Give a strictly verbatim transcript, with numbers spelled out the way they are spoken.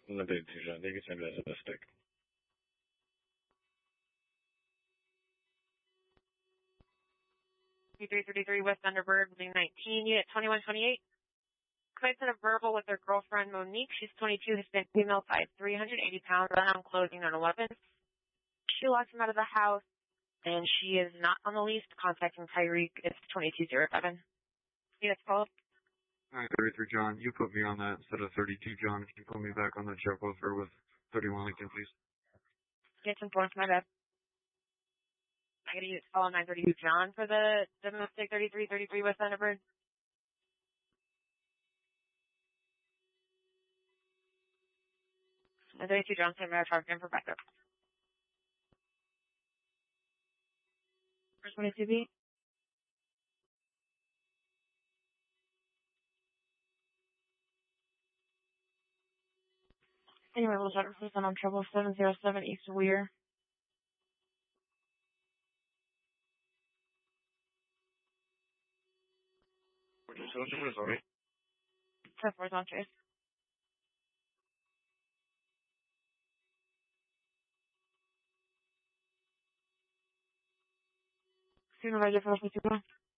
one thirty-two, John. They can send me that stick. three thirty-three West Thunderbird, Building nineteen, Unit twenty-one twenty-eight. Complaints in a verbal with their girlfriend, Monique. She's twenty-two, Hispanic female, size three hundred eighty pounds, on clothing on eleven. She locked him out of the house, and she is not on the lease. Contacting Tyreek. It's twenty-two oh seven. Units called. Alright, thirty-three, John. You put me on that instead of thirty-two, John. Can you put me back on the check offer with thirty-one Lincoln, please? Get some points, my bad. I gotta use call nine thirty-two John for the domestic thirty-three thirty-three West Thunderbird. nine thirty-two John, send me a charge in for backup. First twenty-two B. Anyway, we'll start with on trouble seven oh seven East Weir. Sorry. ten four is on trace. Supervisor for two one.